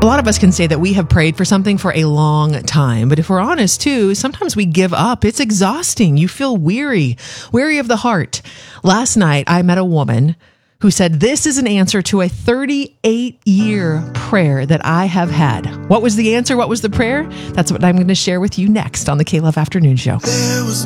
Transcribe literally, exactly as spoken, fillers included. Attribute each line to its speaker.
Speaker 1: A lot of us can say that we have prayed for something for a long time, but if we're honest too, sometimes we give up. It's exhausting. You feel weary, weary of the heart. Last night, I met a woman who said, this is an answer to a thirty-eight year prayer that I have had. What was the answer? What was the prayer? That's what I'm going to share with you next on the K-Love Afternoon Show.